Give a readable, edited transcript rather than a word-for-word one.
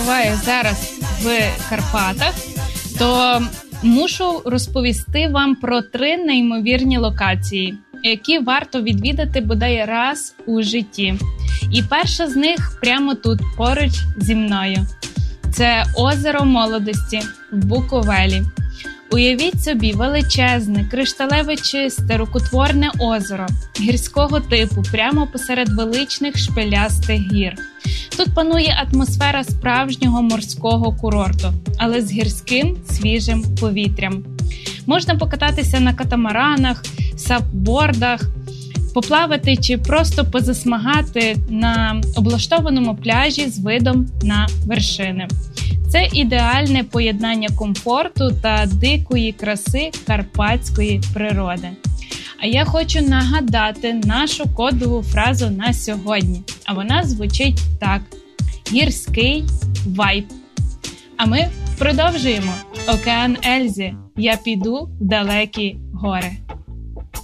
Буваю зараз в Карпатах, то мушу розповісти вам про 3 неймовірні локації, які варто відвідати бодай раз у житті. І перша з них прямо тут, поруч зі мною. Це озеро Молодості в Буковелі. Уявіть собі величезне, кришталеве чисте, рукотворне озеро гірського типу прямо посеред величних шпилястих гір. Тут панує атмосфера справжнього морського курорту, але з гірським свіжим повітрям. Можна покататися на катамаранах, сапбордах, поплавати чи просто позасмагати на облаштованому пляжі з видом на вершини. Це ідеальне поєднання комфорту та дикої краси карпатської природи. А я хочу нагадати нашу кодову фразу на сьогодні. А вона звучить так: гірський вайб. А ми продовжуємо. Океан Ельзи. Я піду в далекі гори.